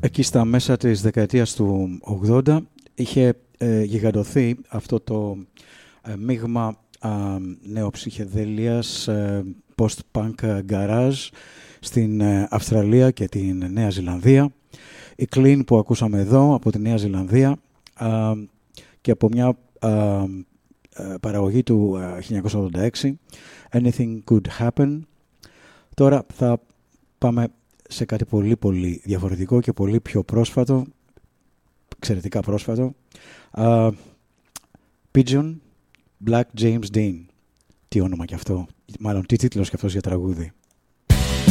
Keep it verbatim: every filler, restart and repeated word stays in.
Εκεί στα μέσα της δεκαετίας του ογδόντα είχε ε, γιγαντωθεί αυτό το ε, μείγμα ε, νεοψυχεδέλειας, ε, post-punk garage στην ε, Αυστραλία και την Νέα Ζηλανδία. Η Clean που ακούσαμε εδώ από τη Νέα Ζηλανδία ε, και από μια ε, ε, παραγωγή του ε, χίλια εννιακόσια ογδόντα έξι, Anything Could Happen. Τώρα θα πάμε σε κάτι πολύ πολύ διαφορετικό και πολύ πιο πρόσφατο, εξαιρετικά πρόσφατο. Uh, Pigeon, Black James Dean. Τι όνομα κι αυτό, μάλλον τι τίτλος κι αυτός για τραγούδι.